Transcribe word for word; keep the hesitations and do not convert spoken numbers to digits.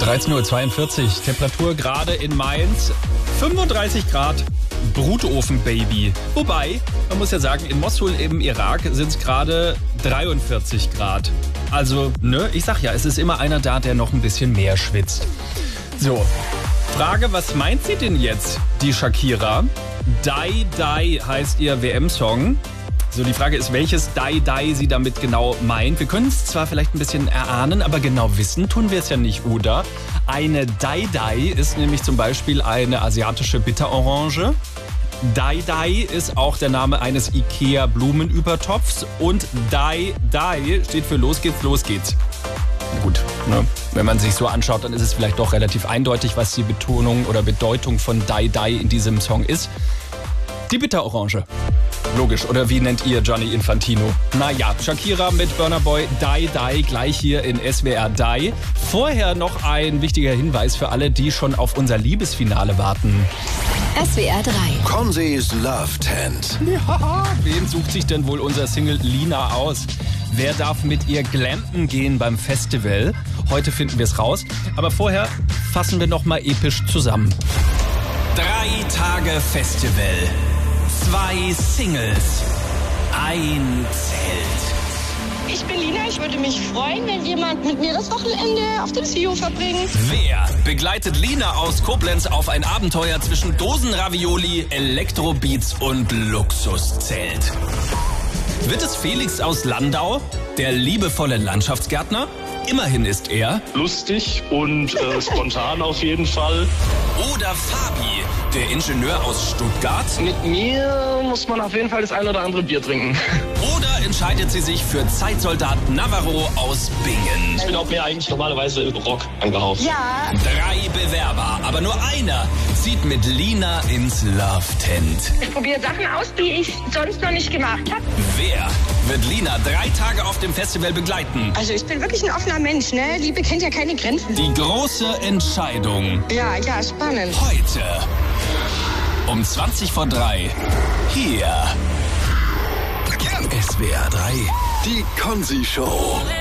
dreizehn Uhr zweiundvierzig, Temperatur gerade in Mainz, fünfunddreißig Grad, Brutofen-Baby. Wobei, man muss ja sagen, in Mossul im Irak sind es gerade dreiundvierzig Grad. Also, ne, ich sag ja, es ist immer einer da, der noch ein bisschen mehr schwitzt. So, Frage, was meint sie denn jetzt, die Shakira? Die Die heißt ihr W M-Song. So, die Frage ist, welches Die Die sie damit genau meint. Wir können es zwar vielleicht ein bisschen erahnen, aber genau wissen tun wir es ja nicht, oder? Eine Die Die ist nämlich zum Beispiel eine asiatische Bitterorange. Die Die ist auch der Name eines Ikea-Blumenübertopfs. Und Die Die steht für Los geht's, los geht's. Na gut, ne? Wenn man sich so anschaut, dann ist es vielleicht doch relativ eindeutig, was die Betonung oder Bedeutung von Die Die in diesem Song ist. Die Bitterorange. Logisch, oder wie nennt ihr Gianni Infantino? Naja, Shakira mit Burna Boy, Die Die, gleich hier in S W R Die. Vorher noch ein wichtiger Hinweis für alle, die schon auf unser Liebesfinale warten. S W R drei. Conzys Love Tent. Ja, wen sucht sich denn wohl unser Single Lina aus? Wer darf mit ihr glampen gehen beim Festival? Heute finden wir es raus. Aber vorher fassen wir noch mal episch zusammen. Drei Tage Festival. Zwei Singles, ein Zelt. Ich bin Lina, ich würde mich freuen, wenn jemand mit mir das Wochenende auf dem Sio verbringt. Wer begleitet Lina aus Koblenz auf ein Abenteuer zwischen Dosenravioli, Elektrobeats und Luxuszelt? Wird es Felix aus Landau, der liebevolle Landschaftsgärtner? Immerhin ist er lustig und äh, spontan auf jeden Fall. Oder Fabi, der Ingenieur aus Stuttgart? Mit mir muss man auf jeden Fall das ein oder andere Bier trinken. Oder entscheidet sie sich für Zeitsoldat Navarro aus Bingen? Ich bin auch mehr eigentlich normalerweise Rock angehaucht. Ja. Drei Bewerber, aber nur einer zieht mit Lina ins Love Tent. Ich probiere Sachen aus, die ich sonst noch nicht gemacht habe. Wer wird Lina drei Tage auf dem Festival begleiten? Also ich bin wirklich ein offener Mensch, ne? Liebe kennt ja keine Grenzen. Die große Entscheidung. Ja, ja, spannend. Heute um zwanzig vor drei hier. S W R drei. Die Conzy Show.